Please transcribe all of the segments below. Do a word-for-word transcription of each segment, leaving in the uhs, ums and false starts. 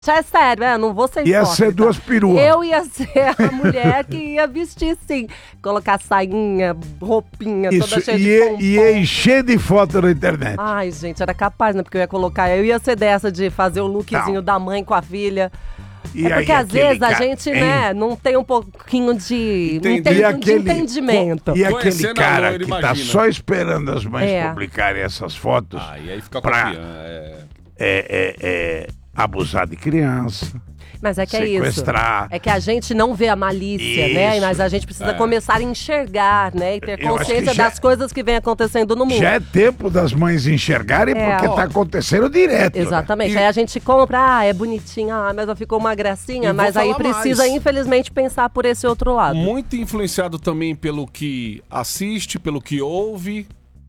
Já é sério, é, não vou ser Ia hipócrita. ser duas peruas. Eu ia ser a mulher que ia vestir, sim. Colocar sainha, roupinha, Isso, toda cheia de ia, pompom. ia encher de foto na internet. Ai, gente, era capaz, né? Porque eu ia colocar... Eu ia ser dessa de fazer o lookzinho Não. da mãe com a filha. E é porque aí, às aquele vezes a ca- gente, hein? né, não tem um pouquinho de, não Entendi. tem E um aquele- de entendimento. E aquele Conhecendo a cara loira, que tá imagina. só esperando as mães É. publicarem essas fotos Ah, e aí fica pra confiando. É. é, é, é, abusar de criança, Mas é que é isso. sequestrar. É que a gente não vê a malícia, né? Isso. Mas a gente precisa É. começar a enxergar, né? E ter Eu acho que consciência já- das coisas que vem acontecendo no mundo. Já é tempo das mães enxergarem É. porque tá acontecendo direto. né? Exatamente. E- Aí a gente compra, ah, é bonitinha, ah, mas ficou uma gracinha. E vou Mas aí falar precisa, mais. infelizmente, pensar por esse outro lado. Muito influenciado também pelo que assiste, pelo que ouve.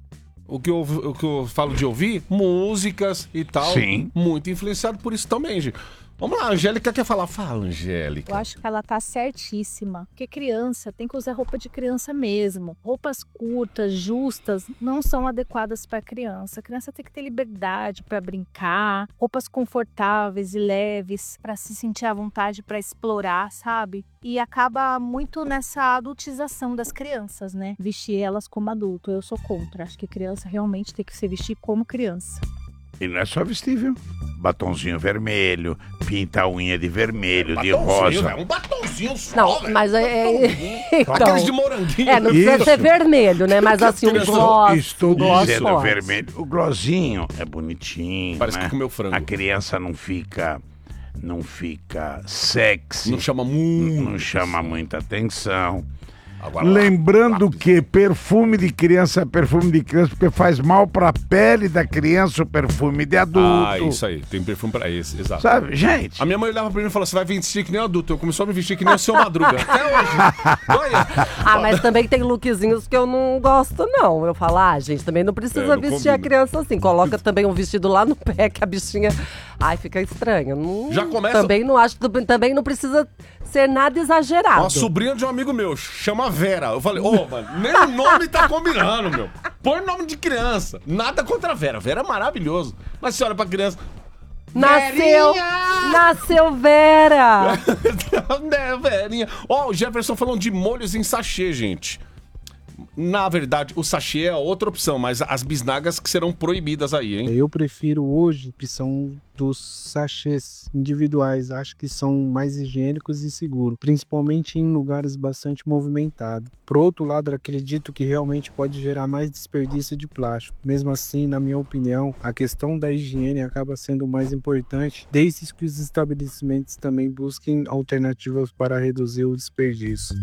O que, eu, o que eu falo de ouvir, músicas e tal. Sim. Muito influenciado por isso também, gente. Vamos lá, a Angélica quer falar. Fala, Eu Angélica. acho que ela tá certíssima. Porque criança tem que usar roupa de criança mesmo. Roupas curtas, justas, não são adequadas para criança. A criança tem que ter liberdade para brincar, roupas confortáveis e leves para se sentir à vontade para explorar, sabe? E acaba muito nessa adultização das crianças, né? Vestir elas como adulto. Eu sou contra. Acho que criança realmente tem que se vestir como criança. E não é só vestível. Batonzinho vermelho, pinta a unha de vermelho, de Batonzinho, rosa. velho, um batonzinho só, Não, velho. mas é... é- então, Aqueles de moranguinho. é, não precisa Isso. ser vermelho, né? Mas assim, um Estou- gloss, Estou um gloss dizendo forte. vermelho. O glossinho é bonitinho, Parece né? que comeu frango. A criança não fica, não fica sexy, Não chama muito. não chama muita atenção. Agora, Lembrando lápis. que perfume de criança é perfume de criança porque faz mal pra pele da criança o perfume de adulto. Ah, isso aí. Tem perfume pra esse, exato. Sabe, gente? A minha mãe olhava pra mim e falava, você vai vestir que nem adulto. Eu comecei a me vestir que nem o seu Madruga. Até hoje. Olha. Ah, mas também tem lookzinhos que eu não gosto, não. Eu falo, ah, gente, também não precisa É, não vestir a combina. criança assim. Coloca também um vestido lá no pé, que a bichinha... Ai, fica estranho. Não- Já começa- Também não acho... Também não precisa ser nada exagerado. Uma sobrinha de um amigo meu, chama Vera. Eu falei, ô, mano, nem o nome tá combinando, meu. Põe nome de criança. Nada contra a Vera. Vera é maravilhoso. Mas você olha pra criança... Nasceu... Verinha! Nasceu Vera! né, Verinha? Ó, o Jefferson falando de molhos em sachê, gente. Na verdade, o sachê é outra opção, mas as bisnagas que serão proibidas aí, hein? Eu prefiro hoje a opção dos sachês individuais. Acho que são mais higiênicos e seguros, principalmente em lugares bastante movimentados. Por outro lado, acredito que realmente pode gerar mais desperdício de plástico. Mesmo assim, na minha opinião, a questão da higiene acaba sendo o mais importante, desde que os estabelecimentos também busquem alternativas para reduzir o desperdício.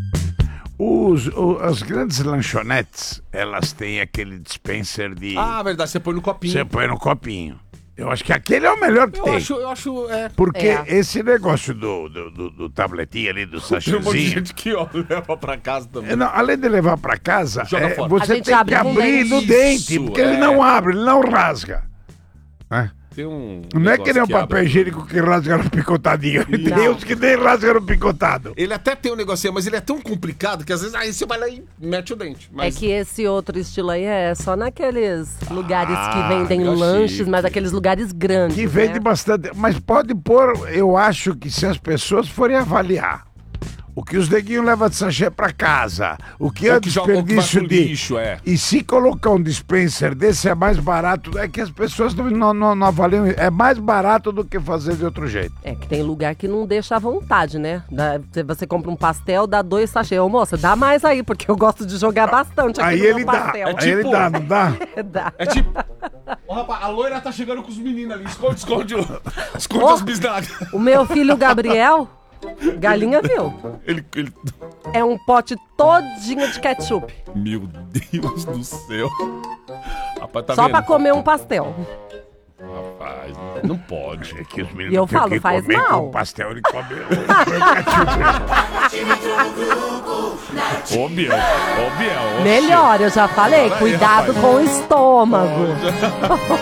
Os, o- as grandes lanchonetes, elas têm aquele dispenser de... Ah, verdade, você põe no copinho. Você põe no copinho. Eu acho que aquele é o melhor que Eu tem. acho, eu acho, é... Porque É. esse negócio do, do, do, do tabletinho ali, do Tem um monte de sachêzinho... gente que ó, leva pra casa também. É, não, além de levar pra casa, Joga é, fora. A você gente tem abre que com abrir dente. no dente, Isso, porque é. ele não abre, ele não rasga. né? Tem um Não é que nem negócio o papel abre. higiênico que rasga no picotadinho. Tem Não. uns que nem rasga no picotado. Ele até tem um negocinho, mas ele é tão complicado que às vezes aí você vai lá e mete o dente. Mas... É que esse outro estilo aí é só naqueles lugares Ah, que vendem eu lanches, chique. mas aqueles lugares grandes. Que vende né? bastante. Mas pode pôr, eu acho que se as pessoas forem avaliar o que os neguinhos levam de sachê pra casa, o que é, O que joga- o que vai desperdício pro de... lixo, é. E se colocar um dispenser desse é mais barato, é que as pessoas não, não, não, não avaliam, é mais barato do que fazer de outro jeito. É que tem lugar que não deixa à vontade, né? Dá- se você compra um pastel, dá dois sachês. Ô, moça, dá mais aí, porque eu gosto de jogar bastante aqui Aí no meu ele dá, pastel. aí É tipo- ele dá, não dá? Dá. É tipo... Ó, rapaz, a loira tá chegando com os meninos ali. Esconde, esconde, o- esconde Ó. as bisnagas. O meu filho Gabriel, galinha viu, Ele, ele... é um pote todinho de ketchup. Meu Deus do céu. Rapaz, tá só vendo? pra comer um pastel. Rapaz, não pode. É que os meninos E eu têm falo, que faz comer mal. com pastel e comer o Ô, Biel, ô, Biel. ô, Melhor, eu já falei, Fala aí, cuidado rapaz. com o estômago.